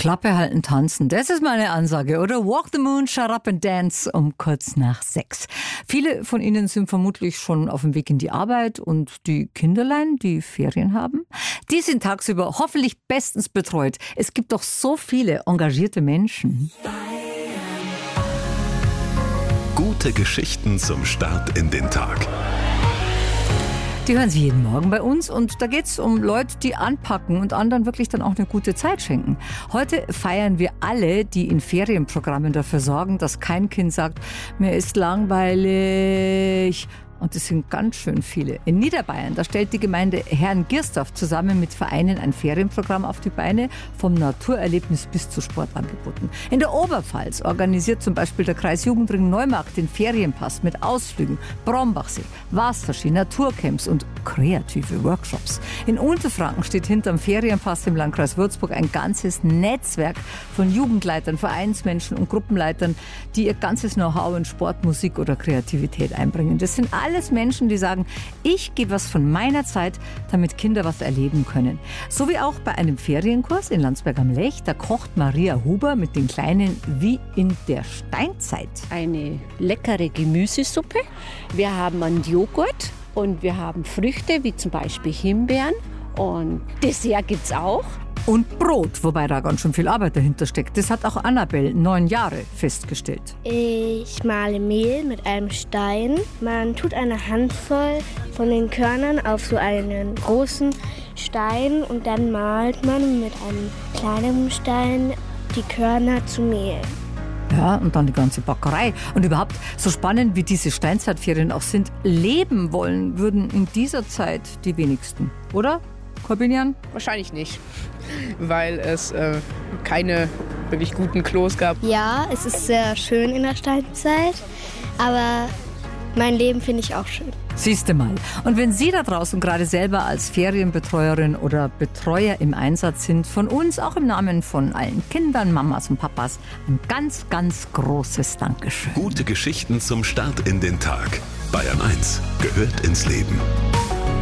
Klappe halten, tanzen, das ist meine Ansage, oder? Walk the moon, shut up and dance um kurz nach 6. Viele von Ihnen sind vermutlich schon auf dem Weg in die Arbeit und die Kinderlein, die Ferien haben, die sind tagsüber hoffentlich bestens betreut. Es gibt doch so viele engagierte Menschen. Gute Geschichten zum Start in den Tag. Die hören Sie jeden Morgen bei uns und da geht es um Leute, die anpacken und anderen wirklich dann auch eine gute Zeit schenken. Heute feiern wir alle, die in Ferienprogrammen dafür sorgen, dass kein Kind sagt, mir ist langweilig. Und das sind ganz schön viele. In Niederbayern, da stellt die Gemeinde Herrn-Giersdorf zusammen mit Vereinen ein Ferienprogramm auf die Beine, vom Naturerlebnis bis zu Sportangeboten. In der Oberpfalz organisiert zum Beispiel der Kreis Jugendring Neumarkt den Ferienpass mit Ausflügen, Brombachsee, Wasserski, Naturcamps und kreative Workshops. In Unterfranken steht hinterm Ferienpass im Landkreis Würzburg ein ganzes Netzwerk von Jugendleitern, Vereinsmenschen und Gruppenleitern, die ihr ganzes Know-how in Sport, Musik oder Kreativität einbringen. Das sind alles Menschen, die sagen, ich gebe was von meiner Zeit, damit Kinder was erleben können. So wie auch bei einem Ferienkurs in Landsberg am Lech, da kocht Maria Huber mit den Kleinen wie in der Steinzeit. Eine leckere Gemüsesuppe, wir haben einen Joghurt und wir haben Früchte wie zum Beispiel Himbeeren und Dessert gibt's auch. Und Brot, wobei da ganz schön viel Arbeit dahinter steckt. Das hat auch Annabelle, 9 Jahre, festgestellt. Ich male Mehl mit einem Stein. Man tut eine Handvoll von den Körnern auf so einen großen Stein und dann malt man mit einem kleinen Stein die Körner zu Mehl. Ja, und dann die ganze Backerei. Und überhaupt, so spannend wie diese Steinzeitferien auch sind, leben wollen würden in dieser Zeit die wenigsten, oder? Corbinian? Wahrscheinlich nicht, weil es keine wirklich guten Klos gab. Ja, es ist sehr schön in der Steinzeit, aber mein Leben finde ich auch schön. Siehste mal. Und wenn Sie da draußen gerade selber als Ferienbetreuerin oder Betreuer im Einsatz sind, von uns, auch im Namen von allen Kindern, Mamas und Papas, ein ganz, ganz großes Dankeschön. Gute Geschichten zum Start in den Tag. Bayern 1 gehört ins Leben.